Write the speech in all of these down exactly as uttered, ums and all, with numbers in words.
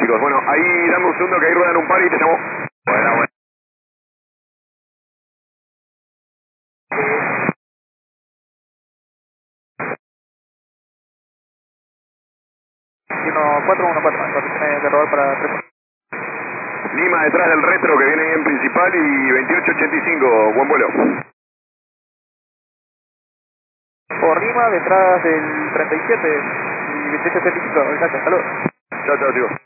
chicos. Bueno, ahí dame un segundo que ahí ruedan un par y te llamo. Bueno, bueno. uno cuatro uno cuatro, condiciones de robar para tres. Lima detrás del retro que viene bien principal y veintiocho ochenta y cinco, buen vuelo. Por Lima, detrás del treinta y siete y veintiocho ochenta y cinco, gracias, saludos. Chao, chao, chicos.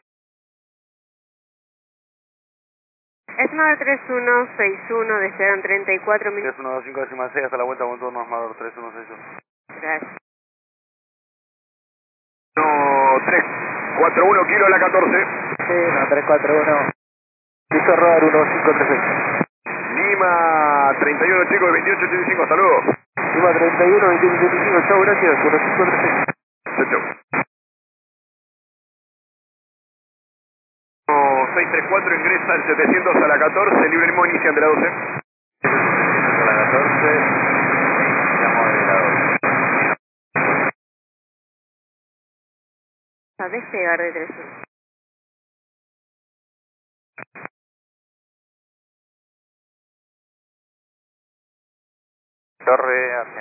Esmador tres uno seis uno, desean treinta y cuatro minutos. tres uno dos cinco decimal seis hasta la vuelta con turno Esmador tres uno seis uno. Gracias. uno tres cuatro uno kilo a la catorce. Sí, no, tres cuatro uno. Listo, rodar uno cinco tres seis. Lima treinta y uno chicos y veintiocho ochenta y cinco, saludos. Lima treinta y uno, veintiocho ochenta y cinco, chao, gracias, uno cinco tres seis. Chao, chao. seis tres cuatro ingresa el setecientos a la catorce, libre limón iniciante la doce. A la catorce, iniciamos de la doce. A despegar de tres uno. Torre